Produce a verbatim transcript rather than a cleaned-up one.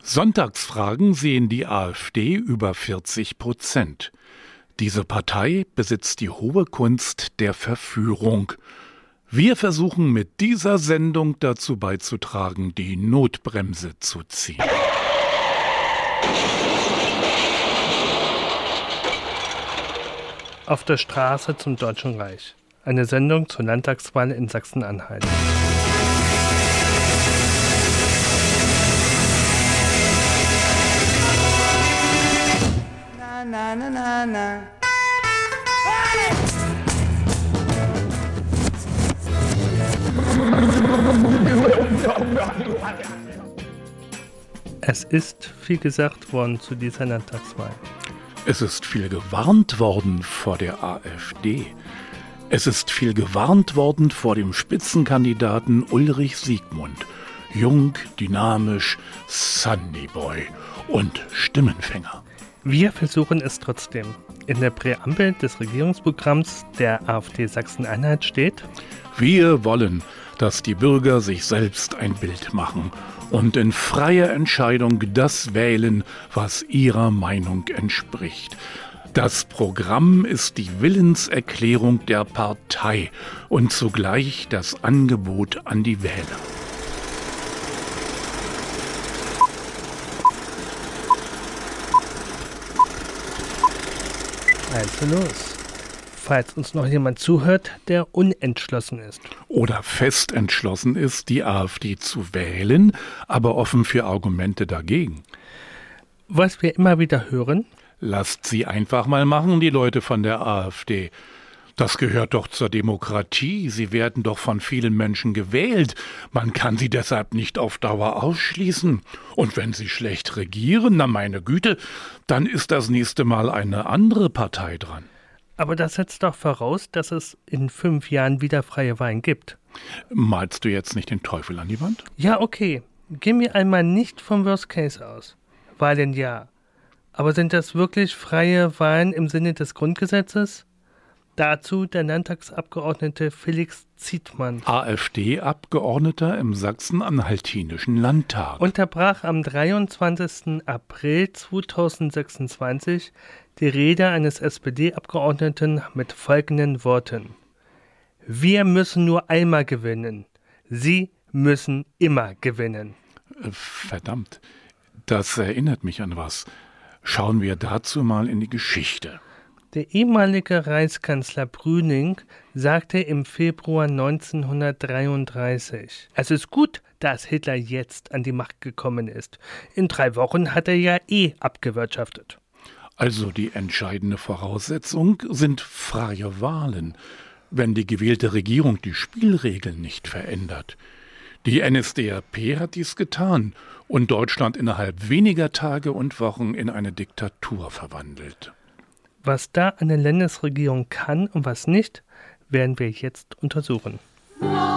Sonntagsfragen sehen die AfD über vierzig Prozent. Diese Partei besitzt die hohe Kunst der Verführung. Wir versuchen mit dieser Sendung dazu beizutragen, die Notbremse zu ziehen. Auf der Straße zum Deutschen Reich. Eine Sendung zur Landtagswahl in Sachsen-Anhalt. Na, na, na, na, na. Es ist viel gesagt worden zu dieser Landtagswahl. Es ist viel gewarnt worden vor der AfD. Es ist viel gewarnt worden vor dem Spitzenkandidaten Ulrich Siegmund. Jung, dynamisch, Sunnyboy und Stimmenfänger. Wir versuchen es trotzdem. In der Präambel des Regierungsprogramms der AfD Sachsen-Anhalt steht: Wir wollen, dass die Bürger sich selbst ein Bild machen und in freier Entscheidung das wählen, was ihrer Meinung entspricht. Das Programm ist die Willenserklärung der Partei und zugleich das Angebot an die Wähler. Also los. Falls uns noch jemand zuhört, der unentschlossen ist. Oder fest entschlossen ist, die AfD zu wählen, aber offen für Argumente dagegen. Was wir immer wieder hören: Lasst sie einfach mal machen, die Leute von der AfD. Das gehört doch zur Demokratie. Sie werden doch von vielen Menschen gewählt. Man kann sie deshalb nicht auf Dauer ausschließen. Und wenn sie schlecht regieren, na meine Güte, dann ist das nächste Mal eine andere Partei dran. Aber das setzt doch voraus, dass es in fünf Jahren wieder freie Wahlen gibt. Malst du jetzt nicht den Teufel an die Wand? Ja, okay. Gehen wir einmal nicht vom Worst Case aus. Wahlen ja. Aber sind das wirklich freie Wahlen im Sinne des Grundgesetzes? Dazu der Landtagsabgeordnete Felix Zietmann. AfD-Abgeordneter im Sachsen-Anhaltinischen Landtag. Unterbrach am dreiundzwanzigsten April zweitausendsechsundzwanzig die Rede eines S P D-Abgeordneten mit folgenden Worten: Wir müssen nur einmal gewinnen. Sie müssen immer gewinnen. Verdammt, das erinnert mich an was. Schauen wir dazu mal in die Geschichte. Der ehemalige Reichskanzler Brüning sagte im Februar neunzehnhundertdreiunddreißig: Es ist gut, dass Hitler jetzt an die Macht gekommen ist. In drei Wochen hat er ja eh abgewirtschaftet. Also die entscheidende Voraussetzung sind freie Wahlen, wenn die gewählte Regierung die Spielregeln nicht verändert. Die N S D A P hat dies getan und Deutschland innerhalb weniger Tage und Wochen in eine Diktatur verwandelt. Was da eine Landesregierung kann und was nicht, werden wir jetzt untersuchen.